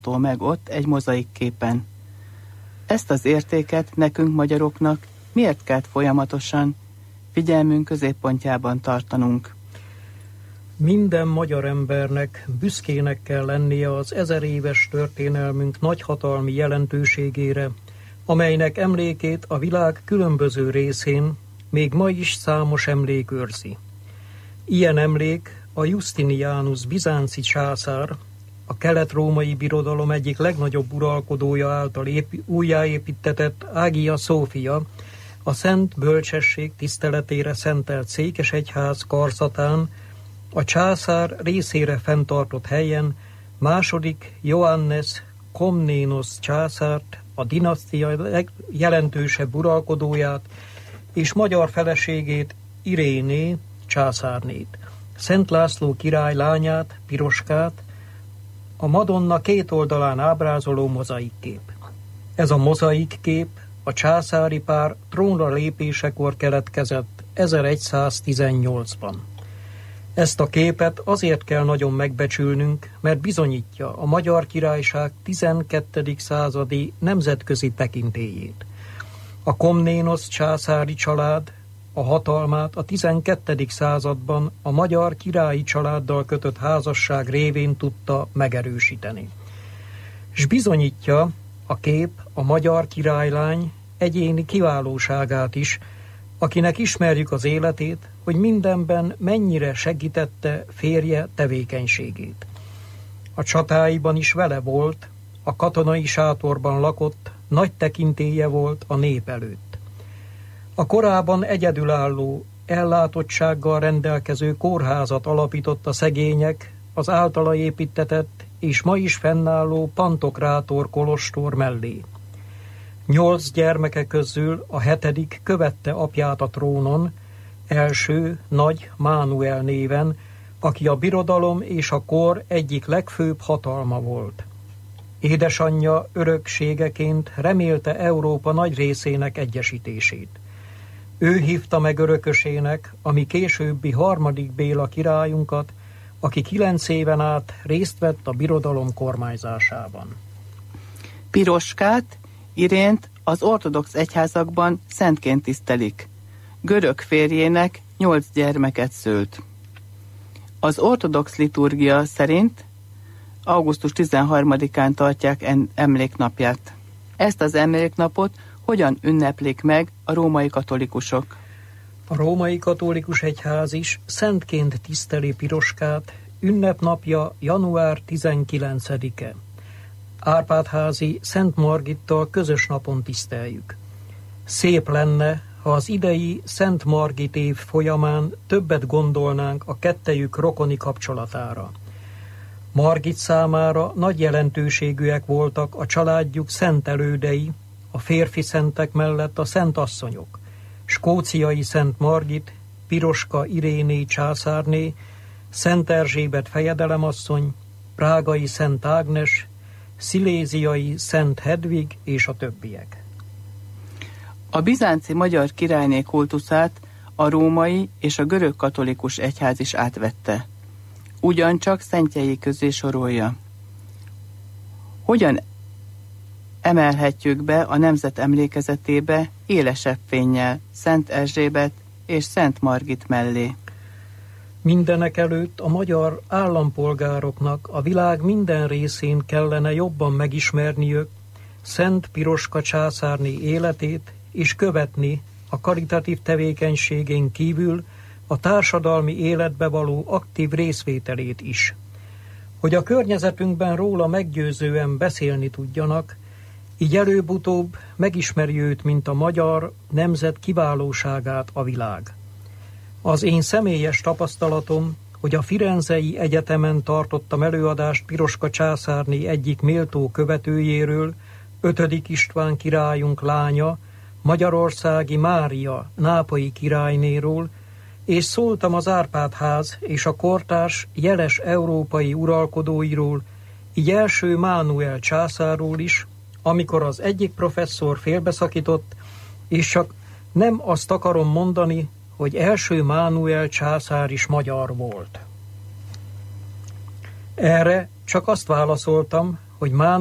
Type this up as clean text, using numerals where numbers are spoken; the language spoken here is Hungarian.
meg ott egy mozaik képen. Ezt az értéket nekünk magyaroknak miért kell folyamatosan figyelmünk középpontjában tartanunk? Minden magyar embernek büszkének kell lennie az 1000 éves történelmünk nagyhatalmi jelentőségére, amelynek emlékét a világ különböző részén még ma is számos emlék őrzi. Ilyen emlék a Justinianus bizánci császár, a kelet-római birodalom egyik legnagyobb uralkodója által újjáépíttetett Hagia Sophia, a Szent Bölcsesség tiszteletére szentelt székesegyház karszatán, a császár részére fenntartott helyen második Ioannes Komnénosz császárt, a dinasztia legjelentősebb uralkodóját, és magyar feleségét, Iréné császárnét, Szent László király lányát, Piroskát, a Madonna két oldalán ábrázoló mozaikkép. Ez a mozaikkép a császári pár trónra lépésekor keletkezett 1118-ban. Ezt a képet azért kell nagyon megbecsülnünk, mert bizonyítja a Magyar Királyság 12. századi nemzetközi tekintélyét. A Komnénosz császári család a hatalmát a 12. században a magyar királyi családdal kötött házasság révén tudta megerősíteni. És bizonyítja a kép a magyar királylány egyéni kiválóságát is, akinek ismerjük az életét, hogy mindenben mennyire segítette férje tevékenységét. A csatáiban is vele volt, a katonai sátorban lakott, nagy tekintélye volt a nép előtt. A korában egyedülálló, ellátottsággal rendelkező kórházat alapított a szegények az általa építtetett és ma is fennálló Pantokrátor kolostor mellé. 8 gyermeke közül a 7. követte apját a trónon, első Nagy Mánuel néven, aki a birodalom és a kor egyik legfőbb hatalma volt. Édesanyja örökségeként remélte Európa nagy részének egyesítését. Ő hívta meg örökösének a mi későbbi 3. Béla királyunkat, aki 9 éven át részt vett a birodalom kormányzásában. Piroskát, Irént az ortodox egyházakban szentként tisztelik. Görög férjének 8 gyermeket szült. Az ortodox liturgia szerint augusztus 13-án tartják emléknapját. Ezt az emléknapot hogyan ünneplik meg a római katolikusok? A római katolikus egyház is szentként tiszteli Piroskát, ünnepnapja január 19-e. Árpádházi Szent Margittal közös napon tiszteljük. Szép lenne, ha az idei Szent Margit év folyamán többet gondolnánk a kettejük rokoni kapcsolatára. Margit számára nagy jelentőségűek voltak a családjuk szent elődei, a férfi szentek mellett a szent asszonyok, skóciai Szent Margit, Piroska Iréné császárné, Szent Erzsébet fejedelemasszony, prágai Szent Ágnes, sziléziai Szent Hedvig és a többiek. A bizánci magyar királyné kultuszát a római és a görög katolikus egyház is átvette. Ugyancsak szentjei közé sorolja. Hogyan emelhetjük be a nemzet emlékezetébe élesebb fénnyel Szent Erzsébet és Szent Margit mellé? Mindenek előtt a magyar állampolgároknak a világ minden részén kellene jobban megismerniük Szent Piroska császárné életét, és követni a karitatív tevékenységén kívül a társadalmi életbe való aktív részvételét is. Hogy a környezetünkben róla meggyőzően beszélni tudjanak, így előbb-utóbb megismeri őt, mint a magyar nemzet kiválóságát a világ. Az én személyes tapasztalatom, hogy a Firenzei Egyetemen tartottam előadást Piroska császárné egyik méltó követőjéről, 5. István királyunk lánya, magyarországi Mária nápolyi királynéról, és szóltam az Árpádház és a kortárs jeles európai uralkodóiról, így első Mánuel császárról is, amikor az egyik professzor félbeszakított, és csak nem azt akarom mondani, hogy első Mánuel császár is magyar volt. Erre csak azt válaszoltam, hogy